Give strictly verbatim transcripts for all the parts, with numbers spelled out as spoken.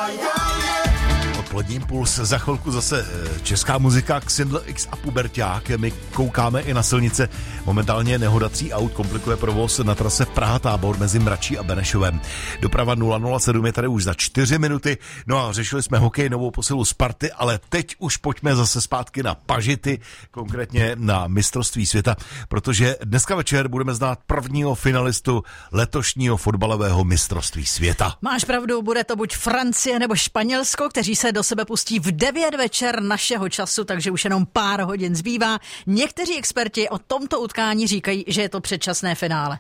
Odpolední impuls, za chvilku zase česká muzika, Xindl X a Puberťák. My koukáme i na silnice. Momentálně nehoda tří aut komplikuje provoz na trase Praha-Tábor mezi Mračí a Benešovem. Doprava nula nula sedm je tady už za čtyři minuty. No a řešili jsme hokej, novou posilu Sparty, ale teď už pojďme zase zpátky na pažity, konkrétně na mistrovství světa, protože dneska večer budeme znát prvního finalistu letošního fotbalového mistrovství světa. Máš pravdu, bude to buď Francie nebo Španělsko, kteří se do sebe pustí v devět večer našeho času, takže už jenom pár hodin zbývá. Někteří experti o tomto utkání říkají, že je to předčasné finále.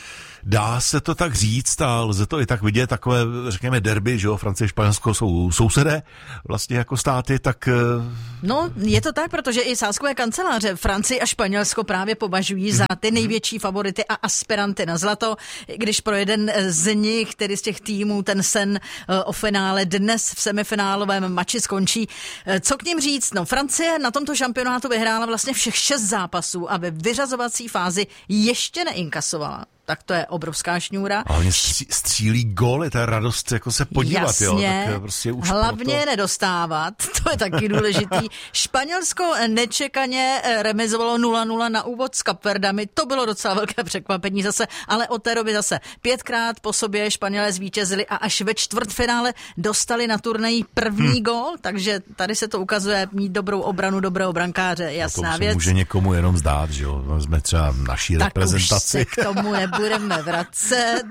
Dá se to tak říct a lze to i tak vidět, takové, řekněme, derby, že jo, Francie a Španělsko jsou sousedé vlastně jako státy, tak... No, je to tak, protože i sázkové kanceláře Francii a Španělsko právě považují za ty největší favority a aspiranty na zlato, když pro jeden z nich, tedy z těch týmů, ten sen o finále dnes v semifinálovém mači skončí. Co k ním říct? No, Francie na tomto šampionátu vyhrála vlastně všech šest zápasů a ve vyřazovací fázi ještě neinkasovala. Tak to je obrovská šňůra. A hlavně stří, střílí góly, to je radost jako se podívat. Jasně, jo. Tak prostě už hlavně proto... nedostávat, to je taky důležitý. Španělsko nečekaně remizovalo nula nula na úvod s Kapverdami, to bylo docela velké překvapení zase, ale od té doby zase pětkrát po sobě Španělé zvítězili a až ve čtvrtfinále dostali na turnaji první hmm. gól, takže tady se to ukazuje mít dobrou obranu, dobrého brankáře, jasná to věc. To může někomu jenom zdát, že jo, jsme třeba naší tak reprezentaci. Tak už se k tomu nebudeme vracet.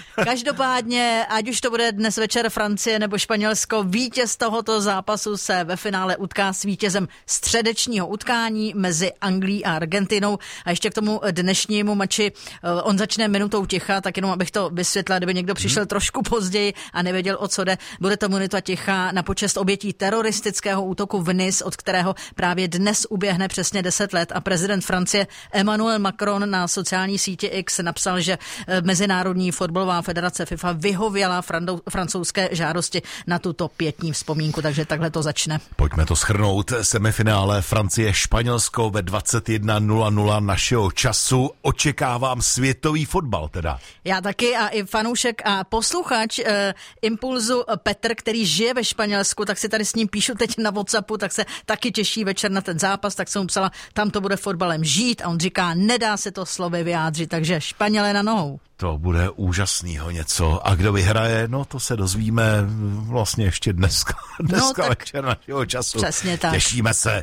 Každopádně, ať už to bude dnes večer Francie nebo Španělsko, vítěz tohoto zápasu se ve finále utká s vítězem středečního utkání mezi Anglií a Argentinou. A ještě k tomu dnešnímu mači, on začne minutou ticha, tak jenom abych to vysvětlila, kdyby někdo přišel hmm. trošku později a nevěděl, o co jde. Bude to minuta ticha na počest obětí teroristického útoku v Nice, od kterého právě dnes uběhne přesně deset let a prezident Francie Emmanuel Macron na sociální síti X napsal, že Mezinárodní fotbalová federace FIFA vyhověla francouzské žádosti na tuto pětní vzpomínku, takže takhle to začne. Pojďme to shrnout. Semifinále Francie-Španělsko ve dvacet jedna nula nula našeho času. Očekávám světový fotbal teda. Já taky a i fanoušek a posluchač eh, Impulzu Petr, který žije ve Španělsku, tak si tady s ním píšu teď na WhatsAppu, tak se taky těší večer na ten zápas, tak jsem mu psala, tam to bude fotbalem žít a on říká, nedá se to slovy vyjádřit, takže Španělé na nohou. To bude úžasného něco. A kdo vyhraje, no to se dozvíme vlastně ještě dneska, dneska no, večer našeho času. Přesně tak. Těšíme se.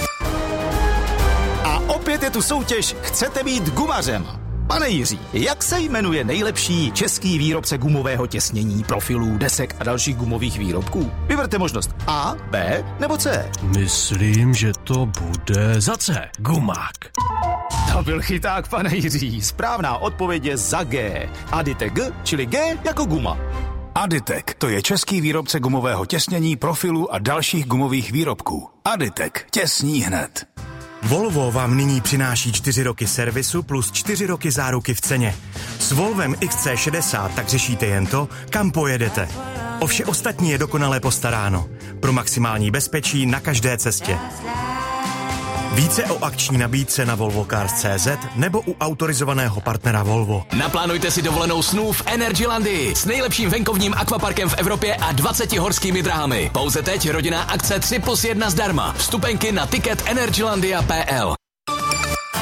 A opět je tu soutěž Chcete být gumařem? Pane Jiří, jak se jmenuje nejlepší český výrobce gumového těsnění, profilů, desek a dalších gumových výrobků? Vyberte možnost A, B nebo C. Myslím, že to bude za C. Gumák. To byl chyták, pane Jiří. Správná odpověď je za G. Aditek G, čili G jako guma. Aditek, to je český výrobce gumového těsnění, profilů a dalších gumových výrobků. Aditek, těsní hned. Volvo vám nyní přináší čtyři roky servisu plus čtyři roky záruky v ceně. S Volvem X C šedesát tak řešíte jen to, kam pojedete. O vše ostatní je dokonale postaráno. Pro maximální bezpečí na každé cestě. Více o akční nabídce na volvo cars tečka cé zet nebo u autorizovaného partnera Volvo. Naplánujte si dovolenou snů v Energylandii s nejlepším venkovním akvaparkem v Evropě a dvaceti horskými drahami. Pouze teď rodinná akce tři plus jedna zdarma. Vstupenky na ticket energylandia tečka pé el.